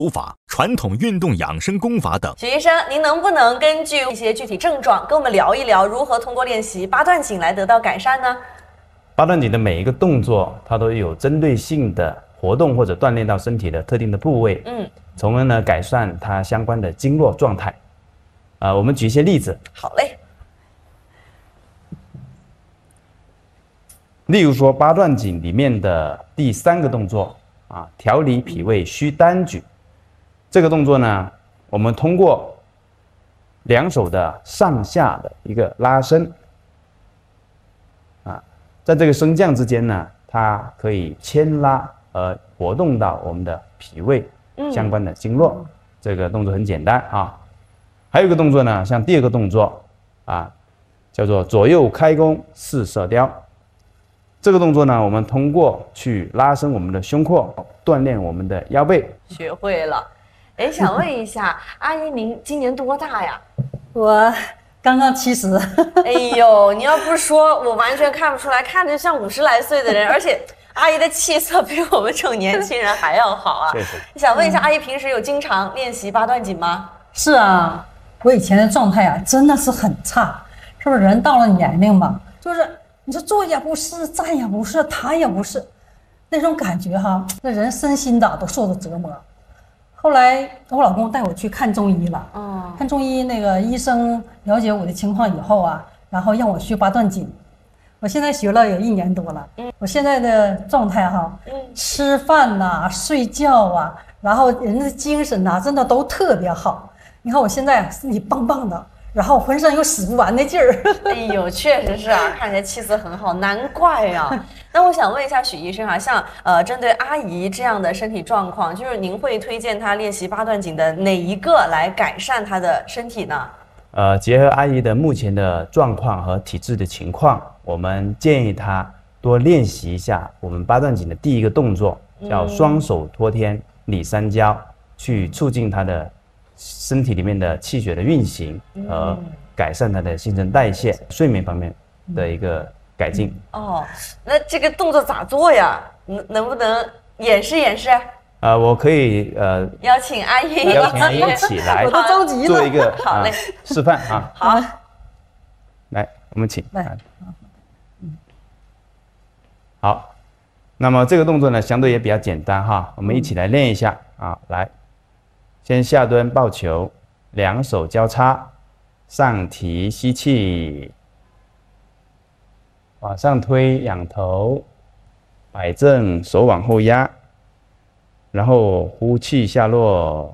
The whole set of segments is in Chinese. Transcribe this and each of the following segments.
法、传统运动养生功法等。 许医生，您能不能根据一些具体症状跟我们聊一聊，如何通过练习八段锦来得到改善呢？ 八段锦的每一个动作，它都有针对性的活动或者锻炼到身体的特定的部位，从而呢改善它相关的经络状态。我们举一些例子。 好嘞。 例如说八段锦里面的第3个动作调理脾胃虚单举，这个动作呢，我们通过2手的上下的一个拉伸，在这个升降之间呢，它可以牵拉而活动到我们的脾胃相关的经络。这个动作很简单还有一个动作呢，像第2个动作叫做左右开弓四射雕。这个动作呢，我们通过去拉伸我们的胸廓，锻炼我们的腰背。 学会了。想问一下，阿姨您今年多大呀？ 我刚刚70。 哎呦，你要不说，我完全看不出来，看着像50来岁的人，而且阿姨的气色比我们这种年轻人还要好啊。 谢谢。 想问一下，阿姨平时有经常练习八段锦吗？ 是啊，我以前的状态真的是很差，是不是？人到了年龄嘛，就是你说坐也不是，站也不是，躺也不是，那种感觉那人身心的都受着折磨。后来我老公带我去看中医了，看中医那个医生了解我的情况以后然后让我学八段锦。我现在学了有1年多了，我现在的状态吃饭睡觉然后人的精神真的都特别好。你看我现在身体棒棒的，然后浑身有使不完的劲儿。 哎呦，确实是看起来气色很好，难怪呀。那我想问一下许医生像针对阿姨这样的身体状况，就是您会推荐她练习八段锦的哪一个来改善她的身体呢？ 结合阿姨的目前的状况和体质的情况，我们建议她多练习一下我们八段锦的第1个动作，叫双手托天理三焦，去促进她的身体里面的气血的运行和改善它的新陈代谢、睡眠方面的一个改进。 那这个动作咋做呀？能不能演示演示？ 我可以邀请阿姨一起来， 我都着急了， 做一个好嘞示范好， 来，我们请来。 好，那么这个动作呢，相对也比较简单我们一起来练一下来。先下蹲抱球，2手交叉，上提吸气，往上推仰头，摆正手往后压，然后呼气下落，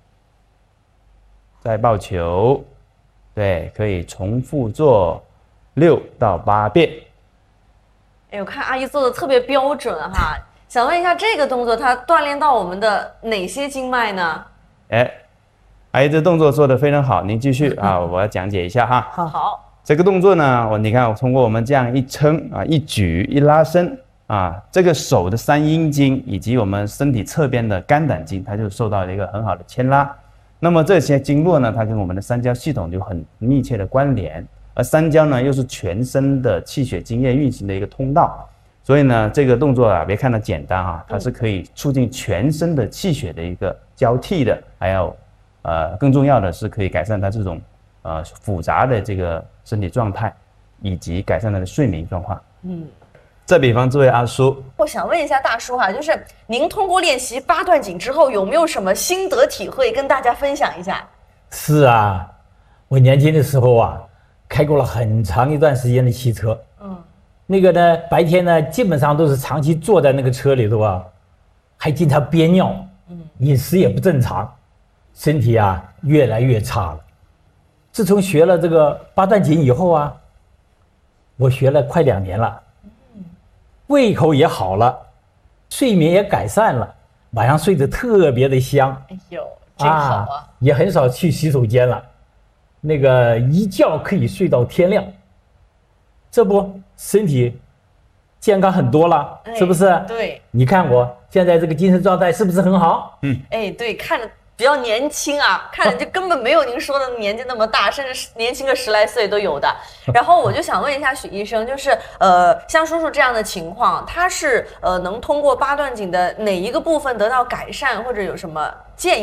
再抱球，对，可以重复做6到8遍。 我看阿姨做的特别标准想问一下，这个动作它锻炼到我们的哪些经脉呢？ 阿姨这动作做得非常好，您继续我要讲解一下好， 这个动作呢，你看我通过我们这样一撑一举一拉伸这个手的3阴经以及我们身体侧边的肝胆经，它就受到了一个很好的牵拉。那么这些经络呢，它跟我们的三焦系统就很密切的关联，而三焦呢又是全身的气血津液运行的一个通道。所以呢，这个动作别看它简单它是可以促进全身的气血的一个交替的，还有更重要的是可以改善它这种复杂的这个身体状态，以及改善它的睡眠状况。再比方这位阿叔， 我想问一下大叔就是您通过练习八段锦之后，有没有什么心得体会跟大家分享一下？ 是啊，我年轻的时候开过了很长一段时间的汽车，那个呢，白天呢基本上都是长期坐在那个车里头还经常憋尿，饮食也不正常，身体越来越差了。自从学了这个八段锦以后我学了快2年了，胃口也好了，睡眠也改善了，晚上睡得特别的香。 哎呦，真好也很少去洗手间了，那个一觉可以睡到天亮，这不身体健康很多了，是不是？ 对， 你看我现在这个精神状态是不是很好？ 对，看着比较年轻看着就根本没有您说的年纪那么大，甚至年轻个10来岁都有的。然后我就想问一下许医生，就是像叔叔这样的情况，他是能通过八段锦的哪一个部分得到改善，或者有什么建议？